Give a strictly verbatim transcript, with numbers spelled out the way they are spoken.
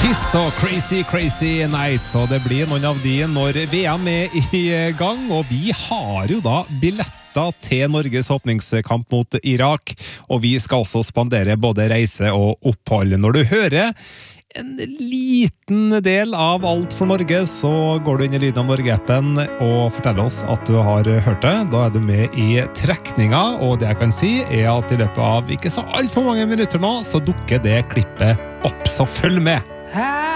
Kiss og Crazy Crazy Nights, og det blir noen av de når V M er i gang, og vi har jo da billetter til Norges åpningskamp mot Irak, og vi skal også spandere både reise og opphold. Når du hører en liten del av Alt for Norge, så går du inn i Lyden av Norge-appen og forteller oss at du har hørt det. Da er du med i trekninga, og det jeg kan si er at i løpet av ikke så alt for mange minutter nå, så dukker det klippet opp, så følg med!